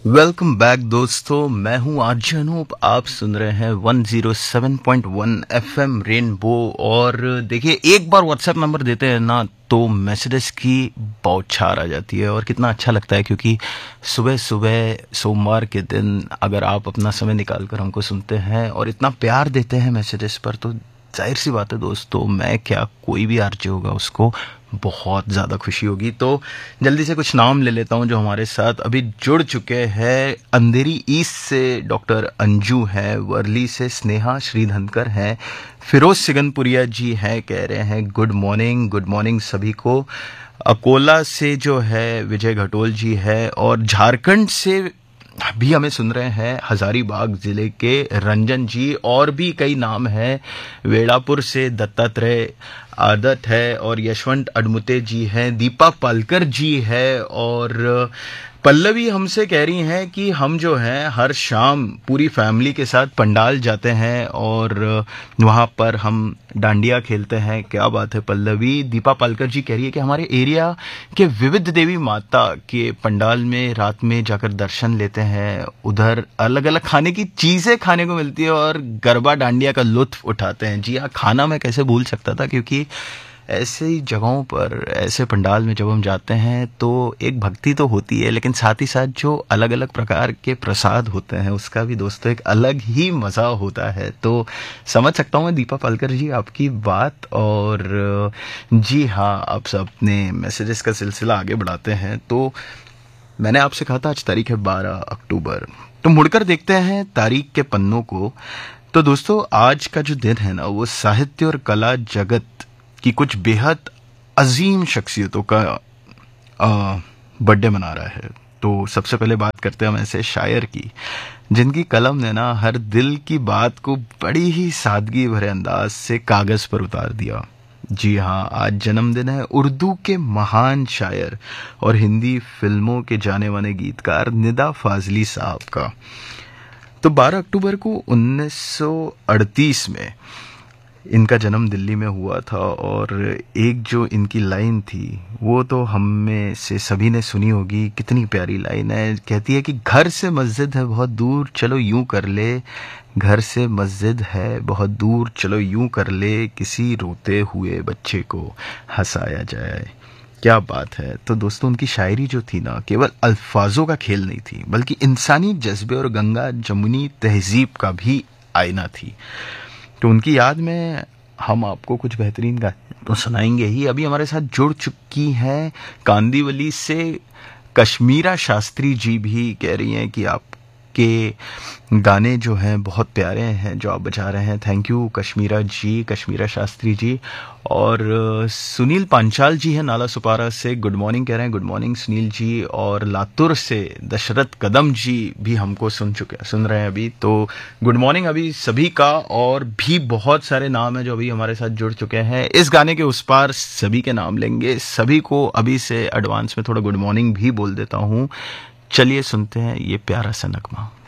Welcome back दोस्तों, मैं हूं आर्य अनूप। आप सुन रहे हैं 107.1 एफएम रेनबो। और देखिए, एक बार व्हाट्सएप नंबर देते हैं ना तो मैसेजेस की बौछार आ जाती है और कितना अच्छा लगता है, क्योंकि सुबह सुबह सोमवार के दिन अगर आप अपना समय निकाल कर हमको सुनते हैं और इतना प्यार देते हैं मैसेजेस पर, तो जाहिर सी बात है दोस्तों, मैं क्या कोई भी आरजे होगा उसको बहुत ज़्यादा खुशी होगी। तो जल्दी से कुछ नाम ले लेता हूं जो हमारे साथ अभी जुड़ चुके हैं। अंधेरी ईस्ट से डॉक्टर अंजू है, वर्ली से स्नेहा श्रीधनकर है, फिरोज सिगनपुरिया जी हैं, कह रहे हैं गुड मॉर्निंग सभी को। अकोला से जो है विजय घटोल जी है, और झारखंड से भी हमें सुन रहे हैं हजारीबाग जिले के रंजन जी, और भी कई नाम हैं। वेड़ापुर से दत्तात्रेय आदत है, और यशवंत अडमुते जी हैं, दीपा पालकर जी है, और पल्लवी हमसे कह रही हैं कि हम जो हैं हर शाम पूरी फैमिली के साथ पंडाल जाते हैं और वहाँ पर हम डांडिया खेलते हैं। क्या बात है पल्लवी। दीपा पालकर जी कह रही है कि हमारे एरिया के विविध देवी माता के पंडाल में रात में जाकर दर्शन लेते हैं, उधर अलग अलग खाने की चीज़ें खाने को मिलती है और गरबा डांडिया का लुत्फ उठाते हैं। जी हाँ, खाना मैं कैसे भूल सकता था, क्योंकि ऐसे ही जगहों पर, ऐसे पंडाल में जब हम जाते हैं तो एक भक्ति तो होती है, लेकिन साथ ही साथ जो अलग अलग प्रकार के प्रसाद होते हैं उसका भी दोस्तों एक अलग ही मज़ा होता है। तो समझ सकता हूँ मैं दीपा पालकर जी आपकी बात। और जी हाँ, आप सब अपने मैसेजेस का सिलसिला आगे बढ़ाते हैं। तो मैंने आपसे कहा था आज तारीख है 12 अक्टूबर, तो मुड़कर देखते हैं तारीख के पन्नों को। तो दोस्तों, आज का जो दिन है ना, वो साहित्य और कला जगत कि कुछ बेहद अजीम शख्सियतों का बर्थडे मना रहा है। तो सबसे पहले बात करते हैं हम ऐसे शायर की जिनकी कलम ने ना हर दिल की बात को बड़ी ही सादगी भरे अंदाज से कागज पर उतार दिया। जी हाँ, आज जन्मदिन है उर्दू के महान शायर और हिंदी फिल्मों के जाने माने गीतकार निदा फाजली साहब का। तो 12 अक्टूबर को 1938 में इनका जन्म दिल्ली में हुआ था, और एक जो इनकी लाइन थी वो तो हम में से सभी ने सुनी होगी। कितनी प्यारी लाइन है, कहती है कि घर से मस्जिद है बहुत दूर, चलो यूं कर ले। घर से मस्जिद है बहुत दूर, चलो यूं कर ले, किसी रोते हुए बच्चे को हंसाया जाए। क्या बात है। तो दोस्तों, उनकी शायरी जो थी ना, केवल अल्फाजों का खेल नहीं थी, बल्कि इंसानी जज्बे और गंगा जमुनी तहजीब का भी आईना थी। तो उनकी याद में हम आपको कुछ बेहतरीन गाने तो सुनाएंगे ही। अभी हमारे साथ जुड़ चुकी हैं कांदीवली से कश्मीरा शास्त्री जी, भी कह रही हैं कि आपके गाने जो हैं बहुत प्यारे हैं जो आप बजा रहे हैं। थैंक यू कश्मीरा जी, कश्मीरा शास्त्री जी। और सुनील पांचाल जी हैं नाला सुपारा से, गुड मॉर्निंग कह रहे हैं। Good morning Sunil ji. और लातुर से दशरथ कदम जी भी हमको सुन रहे हैं अभी। तो गुड मॉर्निंग अभी सभी का। और भी बहुत सारे नाम हैं जो अभी हमारे साथ जुड़ चुके हैं। इस गाने के उस पार सभी के नाम लेंगे, सभी को अभी से एडवांस में थोड़ा गुड मॉर्निंग भी बोल देता हूँ। चलिए सुनते हैं ये प्यारा सा नगमा।